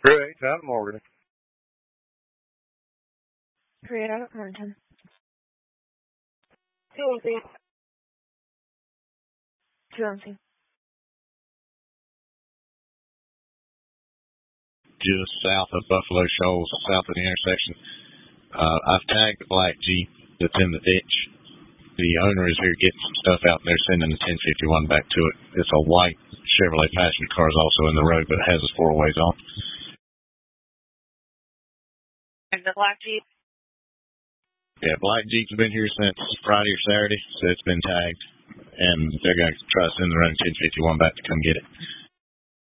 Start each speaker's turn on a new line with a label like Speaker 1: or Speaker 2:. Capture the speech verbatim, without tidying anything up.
Speaker 1: Crew eight out of Morgan.
Speaker 2: Crew eight out of Morganton.
Speaker 3: Two M C.
Speaker 2: Two M C.
Speaker 4: Just south of Buffalo Shoals, south of the intersection. Uh, I've tagged the black Jeep that's in the ditch. The owner is here getting some stuff out, and they're sending the ten fifty-one back to it. It's a white Chevrolet passenger car, is also in the road, but it has its four ways on.
Speaker 3: And the black Jeep?
Speaker 4: Yeah, black Jeep's been here since Friday or Saturday, so it's been tagged, and they're going to try to send their own ten fifty-one back to come get it.